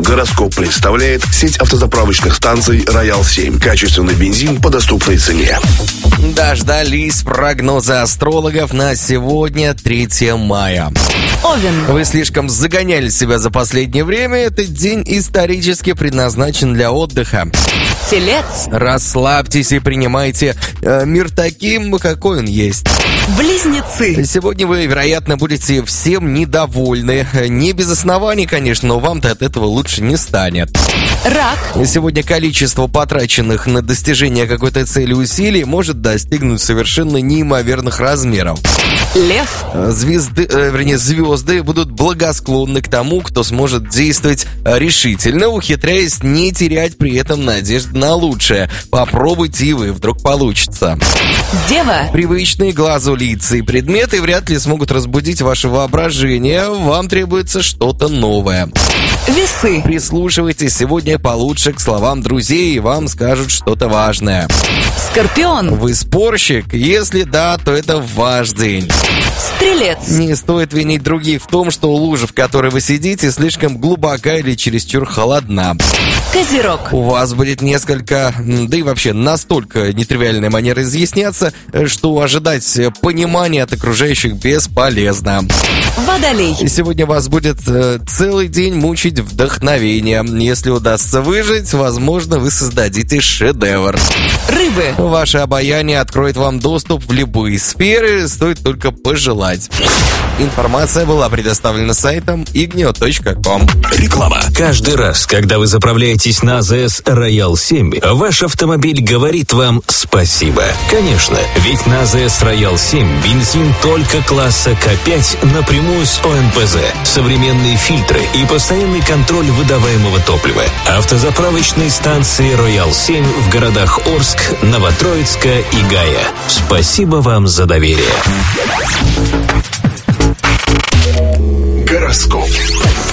Гороскоп представляет сеть автозаправочных станций «Роял-7». Качественный бензин по доступной цене. Дождались прогноза астрологов на сегодня, 3 мая. Овен. Вы слишком загоняли себя за последнее время. Этот день исторически предназначен для отдыха. Телец. Расслабьтесь и принимайте мир таким, какой он есть. Близнецы. Сегодня вы, вероятно, будете всем недовольны. Не без оснований, конечно, но вам-то от этого лучше не станет. Рак. Сегодня количество потраченных на достижение какой-то цели усилий может достигнуть совершенно неимоверных размеров. Лев. Звезды будут благосклонны к тому, кто сможет действовать решительно, ухитряясь не терять при этом надежды на лучшее. Попробуйте и вы, вдруг получится. Дева. Привычные глазу лица и предметы вряд ли смогут разбудить ваше воображение. Вам требуется что-то новое. Весы. Прислушивайтесь сегодня получше к словам друзей, и вам скажут что-то важное. Скорпион. Вы спорщик? Если да, то это ваш день. Стрелец. Не стоит винить других в том, что лужа, в которой вы сидите, слишком глубока или чересчур холодна. Козерог. У вас будет несколько, да и вообще настолько нетривиальная манера изъясняться, что ожидать понимания от окружающих бесполезно. Водолей. Сегодня вас будет целый день мучить вдохновение. Если удастся выжить, возможно, вы создадите шедевр. Рыбы. Ваше обаяние откроет вам доступ в любые сферы, стоит только пожелать. Информация была предоставлена сайтом igneo.com. Реклама. Каждый раз, когда вы заправляетесь на АЗС «Роял-7», ваш автомобиль говорит вам спасибо. Конечно, ведь на АЗС «Роял-7» бензин только класса К5 напрямую с ОМПЗ, современные фильтры и постоянный контроль выдаваемого топлива. Автозаправочные станции «Роял-7» в городах Орск, Новотроицка и Гая. Спасибо вам за доверие.